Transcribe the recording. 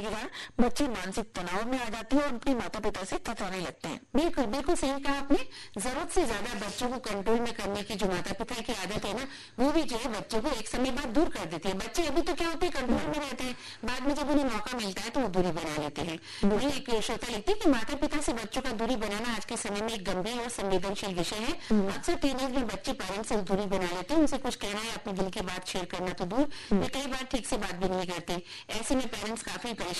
बाद बच्चे मानसिक तनाव में आ जाते हैं और अपने माता पिता से कतराने लगते हैं। बिल्कुल बिल्कुल सही कहा आपने। जरूरत से ज्यादा बच्चों को कंट्रोल में करने की जो माता पिता की आदत है ना, वो भी जो है बच्चों को एक समय बाद दूर कर देती है। बच्चे अभी तो क्या होते हैं, कंट्रोल में रहते हैं, बाद में जब उन्हें मौका मिलता है तो वो दूरी बना लेते हैं। वही एक श्रोता लिखती है कि माता पिता से बच्चों का दूरी बनाना आज के समय में एक गंभीर और संवेदनशील विषय है। अक्सर टीनेज में बच्चे पेरेंट्स से दूरी बना लेते हैं, उनसे कुछ कहना है, अपने दिल की बात शेयर करना तो दूर, वे कई बार ठीक से बात भी नहीं करते। ऐसे में पेरेंट्स काफी